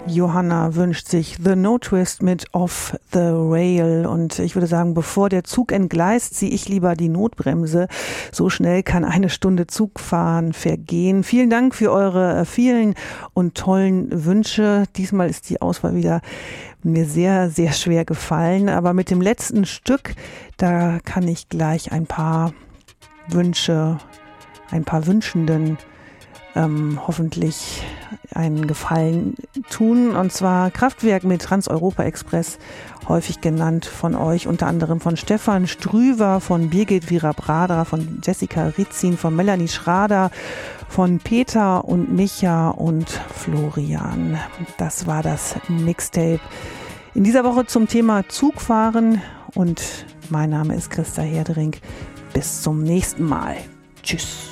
Johanna wünscht sich The No Twist mit Off the Rail und ich würde sagen, bevor der Zug entgleist, ziehe ich lieber die Notbremse. So schnell kann eine Stunde Zugfahren vergehen. Vielen Dank für eure vielen und tollen Wünsche. Diesmal ist die Auswahl wieder mir sehr, sehr schwer gefallen, aber mit dem letzten Stück, da kann ich gleich ein paar Wünschenden hoffentlich einen Gefallen tun. Und zwar Kraftwerk mit Trans-Europa Express, häufig genannt von euch, unter anderem von Stefan Strüver, von Birgit Virabradra, von Jessica Ritzin, von Melanie Schrader, von Peter und Micha und Florian. Das war das Mixtape in dieser Woche zum Thema Zugfahren und mein Name ist Christa Herdering. Bis zum nächsten Mal. Tschüss.